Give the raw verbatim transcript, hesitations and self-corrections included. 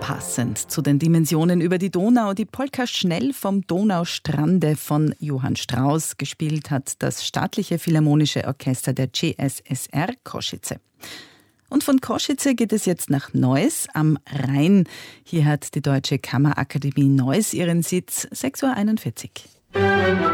passend zu den Dimensionen über die Donau. Die Polka Schnell vom Donaustrande von Johann Strauss. Gespielt hat das Staatliche Philharmonische Orchester der C S S R Košice. Und von Košice geht es jetzt nach Neuss am Rhein. Hier hat die Deutsche Kammerakademie Neuss ihren Sitz. sechs Uhr einundvierzig.